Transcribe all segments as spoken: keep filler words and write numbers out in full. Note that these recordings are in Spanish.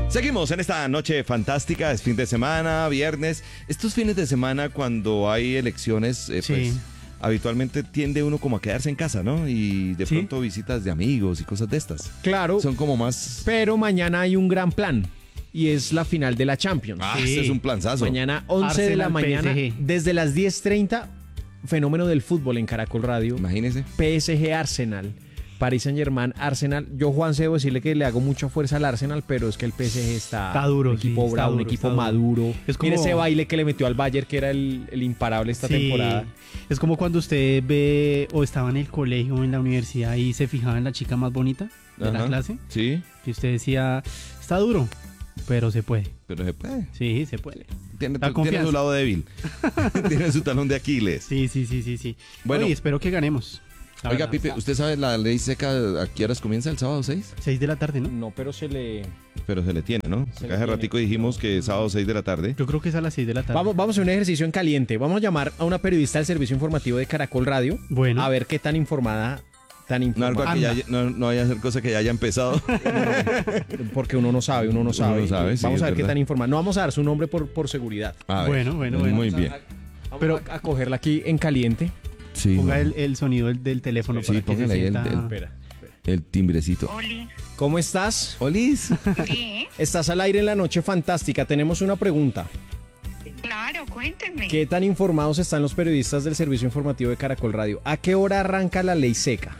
Seguimos en esta noche fantástica, es fin de semana, viernes. Estos fines de semana cuando hay elecciones, eh, Sí. pues habitualmente tiende uno como a quedarse en casa, ¿no? Y de Sí. pronto visitas de amigos y cosas de estas. Claro, Son como más... pero mañana hay un gran plan y es la final de la Champions. Ah, Sí. este es un planzazo. Mañana once de la Arsenal, mañana, P S G. desde las diez treinta, fenómeno del fútbol en Caracol Radio. Imagínese. P S G Arsenal, Paris Saint Germain Arsenal. Yo, Juan, debo decirle que le hago mucha fuerza al Arsenal, pero es que el P S G está, Está duro, un equipo sí, está bravo, un duro, equipo está duro. maduro. Es como- Mire ese baile que le metió al Bayern, que era el, el imparable esta Sí. temporada. Es como cuando usted ve o estaba en el colegio o en la universidad y se fijaba en la chica más bonita de la Ajá. clase. Sí, Y usted decía, está duro, pero se puede. pero se puede. Sí, se puede. Tiene, La tiene confianza. su lado débil. Tiene su talón de Aquiles. Sí, sí, sí, sí, sí. Bueno. Bueno, espero que ganemos. La Oiga, verdad. Pipe, ¿usted sabe la ley seca a qué horas comienza el sábado seis? Seis de la tarde, ¿no? No, pero se le... Pero se le tiene, ¿no? Se le Hace tiene. ratico dijimos que sábado seis de la tarde. Yo creo que es a las seis de la tarde. Vamos, vamos a hacer un ejercicio en caliente. Vamos a llamar a una periodista del servicio informativo de Caracol Radio. Bueno. A ver qué tan informada, tan No, algo informada. que ya haya- no, no vaya a ser cosa que ya haya empezado. Porque uno no sabe, uno no sabe. no sabe, sí, vamos es a ver qué verdad. tan informada. No vamos a dar su nombre por, por seguridad. A ver. Bueno, bueno, Muy bueno. Muy bien. Vamos Pero- a, a cogerla aquí en caliente. Sí, Ponga bueno. el, el sonido del, del teléfono Sí, para que se póngale ahí el- sienta... el- Espera. El timbrecito. Oli, ¿Cómo estás? Olis. sí, Estás al aire en la noche fantástica. Tenemos una pregunta. claro, cuéntenme. ¿Qué tan informados están los periodistas del servicio informativo de Caracol Radio? ¿A qué hora arranca la ley seca?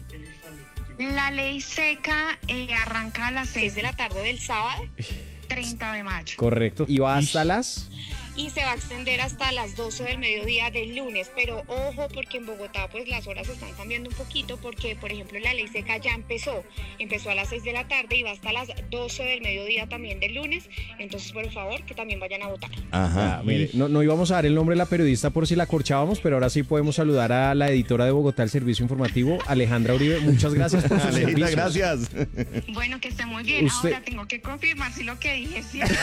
La ley seca eh, arranca a las seis de la tarde del sábado, treinta de mayo, Correcto. ¿Y va hasta las...? y se va a extender hasta las doce del mediodía del lunes, pero ojo porque en Bogotá pues las horas están cambiando un poquito porque por ejemplo la ley seca ya empezó, empezó a las seis de la tarde y va hasta las doce del mediodía también del lunes, entonces por favor que también vayan a votar. Ajá. Ah, mire, no, no íbamos a dar el nombre de la periodista por si la corchábamos, pero ahora sí podemos saludar a la editora de Bogotá del Servicio Informativo, Alejandra Uribe. Muchas gracias por sus Alejandra, servicios. gracias. Bueno, que esté muy bien, Usted- ahora tengo que confirmar si lo que dije es cierto.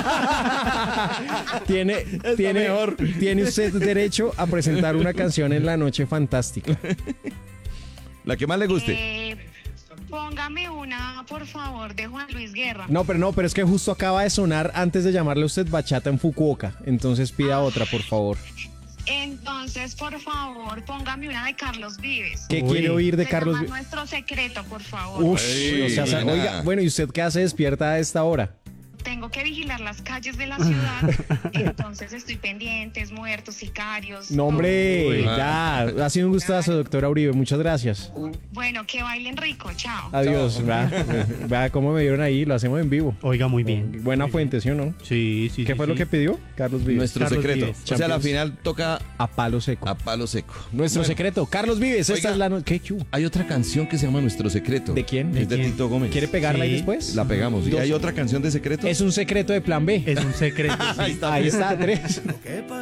Tiene, tiene, mejor. tiene usted derecho a presentar una canción en la noche fantástica. La que más le guste. Eh, póngame una, por favor, de Juan Luis Guerra. No, pero no, pero es que justo acaba de sonar antes de llamarle a usted bachata en Fukuoka. Entonces pida otra, por favor. Entonces, por favor, póngame una de Carlos Vives. ¿Qué Uy. quiere oír de Se Carlos? llama Nuestro Secreto, por favor. Uf, Ay, o sea, sa- buena. oiga, bueno, ¿y usted qué hace despierta a esta hora? Tengo que vigilar las calles de la ciudad, entonces estoy pendientes, muertos, sicarios. No, hombre, Uy. ya. Ha sido un gustazo, doctora Uribe. Muchas gracias. todo. Bueno, que bailen rico, chao. Adiós. Vea, vea cómo me vieron ahí. Lo hacemos en vivo. Oiga, muy bien. Buena fuente, ¿sí o no? Sí, sí, ¿Qué sí, fue sí. lo que pidió? Carlos Vives. Nuestro Carlos secreto. Vives, O sea, la Champions. final toca A palo seco. a palo seco. Nuestro Bueno, secreto. Carlos Vives. Esta Oiga. es la noche. ¿Qué chu? Hay otra canción que se llama Nuestro secreto. ¿De quién? Es de ¿De quién? Tito Gómez. ¿Quiere pegarla ahí Sí. después? La pegamos. ¿Y Dos. hay otra canción de secreto? Es un secreto de plan B. Es un secreto. sí. Ahí está, tres.